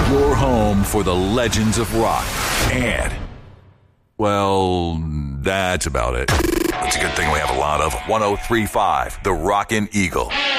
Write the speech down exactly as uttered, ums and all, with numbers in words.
Your home for the legends of rock. And, well, that's about it. It's a good thing we have a lot of one oh three point five, the Rockin' Eagle.